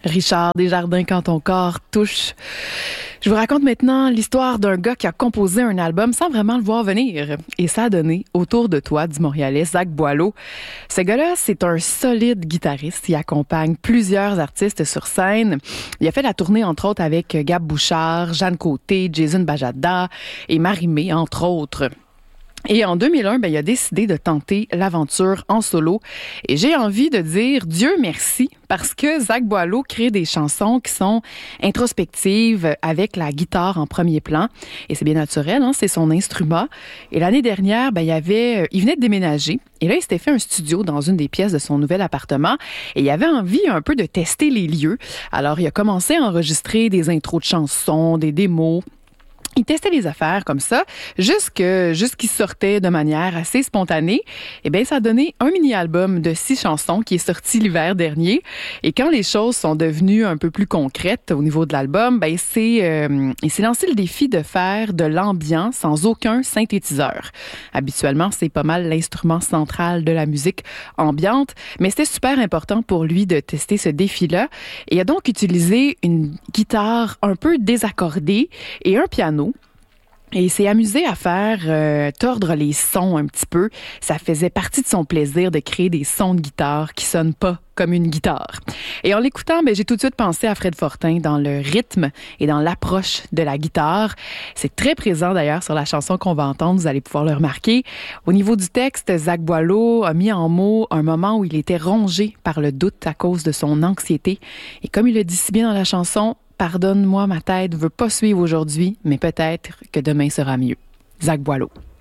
Richard Desjardins, quand ton corps touche. Je vous raconte maintenant l'histoire d'un gars qui a composé un album sans vraiment le voir venir. Et ça a donné Autour de toi du Montréalais Zach Boileau. Ce gars-là, c'est un solide guitariste. Il accompagne plusieurs artistes sur scène. Il a fait la tournée, entre autres, avec Gab Bouchard, Jeanne Côté, Jason Bajada et Marie-Mé, entre autres. Et en 2001, il a décidé de tenter l'aventure en solo. Et j'ai envie de dire Dieu merci, parce que Zach Boileau crée des chansons qui sont introspectives avec la guitare en premier plan. Et c'est bien naturel, hein, c'est son instrument. Et l'année dernière, il venait de déménager. Et là, il s'était fait un studio dans une des pièces de son nouvel appartement. Et il avait envie un peu de tester les lieux. Alors, il a commencé à enregistrer des intros de chansons, des démos. Il testait les affaires comme ça, jusqu'il sortait de manière assez spontanée. Et bien, ça a donné un mini-album de 6 chansons qui est sorti l'hiver dernier. Et quand les choses sont devenues un peu plus concrètes au niveau de l'album, il s'est lancé le défi de faire de l'ambient sans aucun synthétiseur. Habituellement, c'est pas mal l'instrument central de la musique ambiante, mais c'était super important pour lui de tester ce défi-là. Et il a donc utilisé une guitare un peu désaccordée et un piano. Et il s'est amusé à faire tordre les sons un petit peu. Ça faisait partie de son plaisir de créer des sons de guitare qui sonnent pas comme une guitare. Et en l'écoutant, j'ai tout de suite pensé à Fred Fortin dans le rythme et dans l'approche de la guitare. C'est très présent d'ailleurs sur la chanson qu'on va entendre, vous allez pouvoir le remarquer. Au niveau du texte, Zach Boileau a mis en mots un moment où il était rongé par le doute à cause de son anxiété. Et comme il le dit si bien dans la chanson, pardonne-moi, ma tête veut pas suivre aujourd'hui, mais peut-être que demain sera mieux. Zach Boileau.